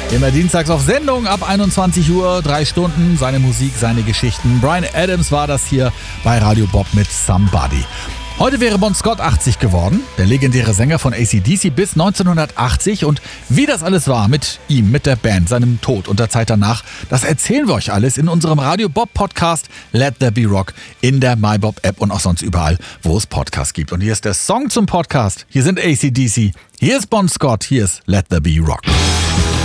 Immer dienstags auf Sendung ab 21 Uhr, 3 Stunden, seine Musik, seine Geschichten. Bryan Adams war das hier bei Radio Bob mit Somebody. Heute wäre Bon Scott 80 geworden, der legendäre Sänger von AC/DC bis 1980. Und wie das alles war mit ihm, mit der Band, seinem Tod und der Zeit danach, das erzählen wir euch alles in unserem Radio Bob Podcast Let There Be Rock in der MyBob App und auch sonst überall, wo es Podcasts gibt. Und hier ist der Song zum Podcast. Hier sind AC/DC, hier ist Bon Scott, hier ist Let There Be Rock.